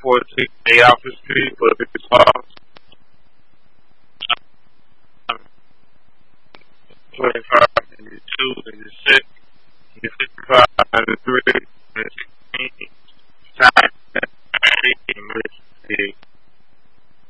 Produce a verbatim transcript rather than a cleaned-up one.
fourteen, A Alpha Street, for the big box. twenty-five, ninety-two, ninety-six, fifty-five, ninety-three.